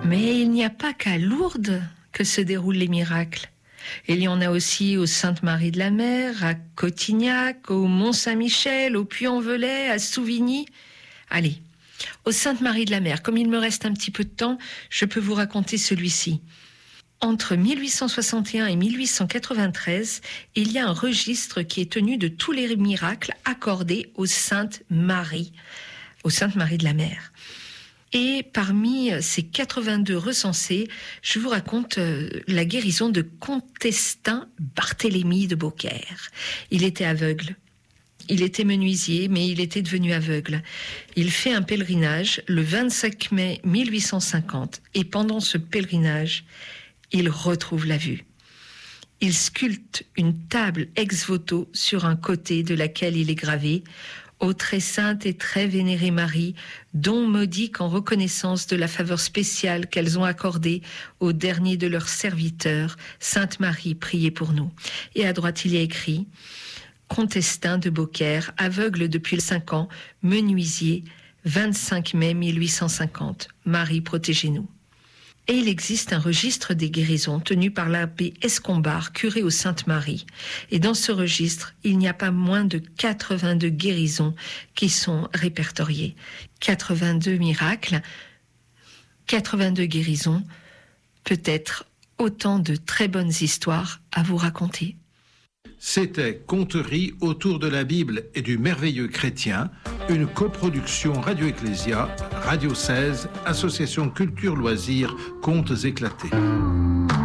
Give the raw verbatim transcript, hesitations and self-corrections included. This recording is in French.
Mais il n'y a pas qu'à Lourdes que se déroulent les miracles. Il y en a aussi au Sainte-Marie de la Mer, à Cotignac, au Mont-Saint-Michel, au Puy-en-Velay, à Souvigny. Allez, au Sainte-Marie de la Mer, comme il me reste un petit peu de temps, je peux vous raconter celui-ci. Entre mille huit cent soixante et un et mille huit cent quatre-vingt-treize, il y a un registre qui est tenu de tous les miracles accordés aux Saintes Marie, aux Saintes Marie de la Mer. Et parmi ces quatre-vingt-deux recensés, je vous raconte euh, la guérison de Contestin Barthélemy de Beaucaire. Il était aveugle. Il était menuisier, mais il était devenu aveugle. Il fait un pèlerinage le vingt-cinq mai mille huit cent cinquante. Et pendant ce pèlerinage, il retrouve la vue. Il sculpte une table ex-voto sur un côté de laquelle il est gravé « Ô très sainte et très vénérée Marie, don maudit qu'en reconnaissance de la faveur spéciale qu'elles ont accordée au dernier de leurs serviteurs, Sainte Marie, priez pour nous. » Et à droite, il y a écrit « Contestin de Beaucaire, aveugle depuis cinq ans, menuisier, vingt-cinq mai mille huit cent cinquante. Marie, protégez-nous. » Et il existe un registre des guérisons tenu par l'abbé Escombard, curé aux Saintes-Maries. Et dans ce registre, il n'y a pas moins de quatre-vingt-deux guérisons qui sont répertoriées. quatre-vingt-deux miracles, quatre-vingt-deux guérisons, peut-être autant de très bonnes histoires à vous raconter. C'était Conteries autour de la Bible et du merveilleux chrétien, une coproduction Radio Ecclésia, Radio seize, Association Culture Loisirs, Contes éclatés.